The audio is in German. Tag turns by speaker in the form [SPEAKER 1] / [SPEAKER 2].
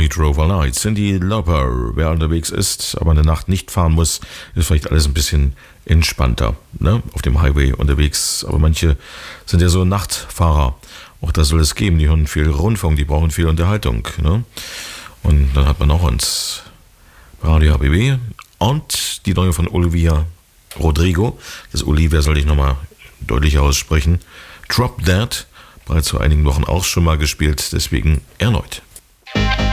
[SPEAKER 1] He Drove All Night. Cyndi Lauper, wer unterwegs ist, aber in der Nacht nicht fahren muss, ist vielleicht alles ein bisschen entspannter, ne? Auf dem Highway unterwegs. Aber manche sind ja so Nachtfahrer. Auch das soll es geben. Die hören viel Rundfunk, die brauchen viel Unterhaltung, ne? Und dann hat man auch uns Radio HBB und die neue von Olivia Rodrigo. Das Olivia soll ich nochmal deutlicher aussprechen. Drop Dead, bereits vor einigen Wochen auch schon mal gespielt, deswegen erneut.